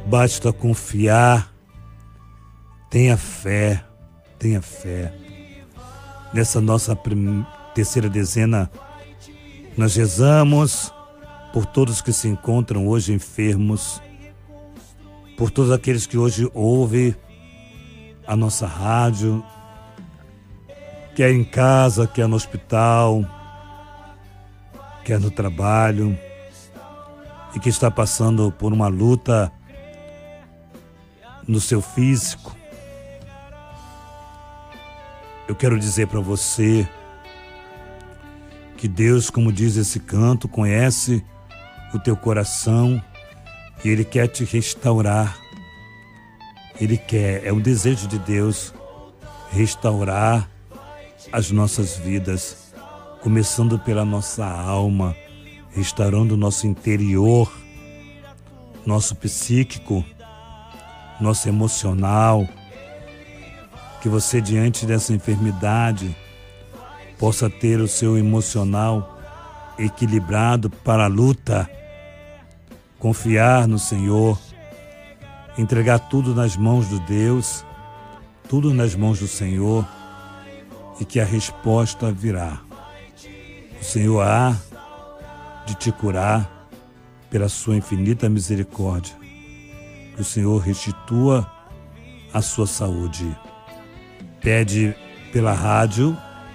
Basta confiar, tenha fé. Nessa nossa terceira dezena, nós rezamos por todos que se encontram hoje enfermos, por todos aqueles que hoje ouvem a nossa rádio, quer em casa, quer no hospital, quer no trabalho, e que está passando por uma luta no seu físico. Eu quero dizer para você que Deus, como diz esse canto, conhece o teu coração e Ele quer te restaurar. É um desejo de Deus restaurar as nossas vidas, começando pela nossa alma, restaurando o nosso interior, nosso psíquico, nosso emocional. Que você, diante dessa enfermidade, possa ter o seu emocional equilibrado para a luta, confiar no Senhor, entregar tudo nas mãos de Deus, tudo nas mãos do Senhor, e que a resposta virá. O Senhor há de te curar pela sua infinita misericórdia. Que o Senhor restitua a sua saúde. Pede pela rádio,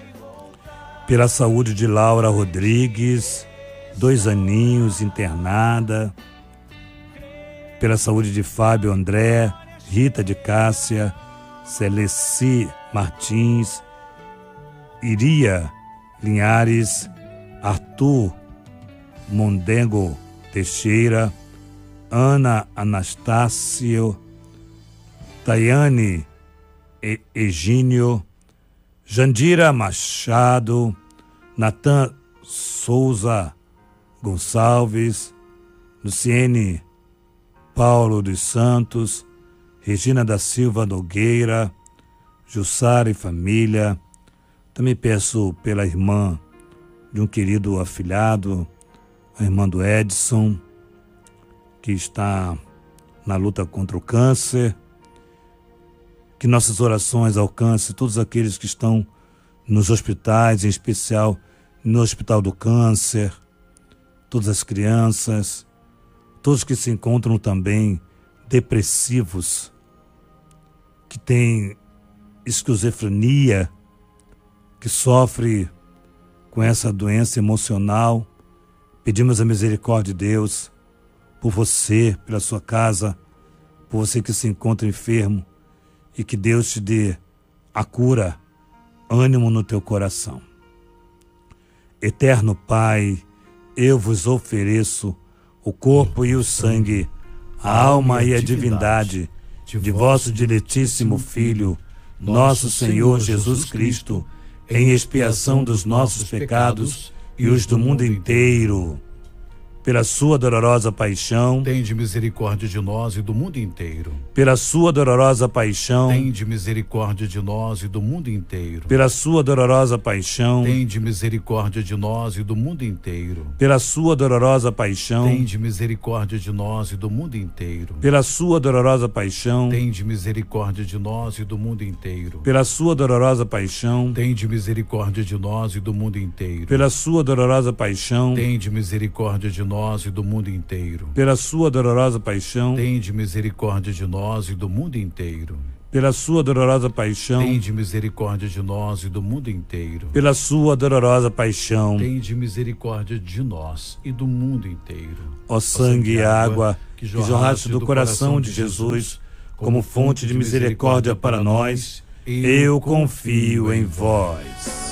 pela saúde de Laura Rodrigues, 2 aninhos, internada, pela saúde de Fábio André, Rita de Cássia, Celeci Martins, Iria Linhares, Arthur Mondengo Teixeira, Ana Anastácio, Tayane Egínio, Jandira Machado, Natan Souza Gonçalves, Luciene Paulo dos Santos, Regina da Silva Nogueira, Jussara e família. Também peço pela irmã de um querido afilhado, a irmã do Edson, que está na luta contra o câncer. Que nossas orações alcancem todos aqueles que estão nos hospitais, em especial no Hospital do Câncer, todas as crianças, todos que se encontram também depressivos, que têm esquizofrenia, que sofre com essa doença emocional. Pedimos a misericórdia de Deus por você, pela sua casa, por você que se encontra enfermo, e que Deus te dê a cura, ânimo no teu coração. Eterno Pai, eu vos ofereço o corpo e o sangue, a alma e a divindade de vosso diletíssimo Filho, nosso Senhor Jesus Cristo, em expiação dos nossos pecados e os do mundo inteiro. Pela sua dolorosa paixão, tende misericórdia de nós e do mundo inteiro. Pela sua dolorosa paixão, tende misericórdia de nós e do mundo inteiro. Pela sua dolorosa paixão, tende misericórdia de nós e do mundo inteiro. Pela sua dolorosa paixão, tende misericórdia de nós e do mundo inteiro. Pela sua dolorosa paixão, tende misericórdia de nós e do mundo inteiro. Pela sua dolorosa paixão, tende misericórdia de nós e do mundo inteiro. Pela sua dolorosa paixão, tende misericórdia de nós e do mundo inteiro. Pela sua dolorosa paixão, tende misericórdia de nós e do mundo inteiro. Pela sua dolorosa paixão, tende misericórdia de nós e do mundo inteiro. Pela sua dolorosa paixão, tende misericórdia de nós e do mundo inteiro. Ó sangue e água que jorraste do coração de Jesus como fonte de misericórdia para nós, eu confio em vós.